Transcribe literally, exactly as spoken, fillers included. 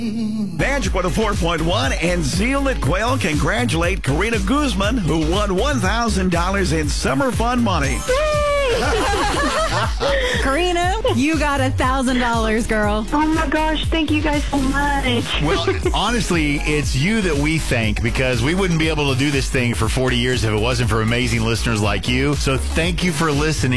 Magic one oh four point one and Zeal at Quail congratulate Karina Guzman, who won one thousand dollars in summer fun money. Karina, you got a thousand dollars, girl. Oh my gosh, thank you guys so much. Well, honestly, it's you that we thank, because we wouldn't be able to do this thing for forty years if it wasn't for amazing listeners like you. So thank you for listening.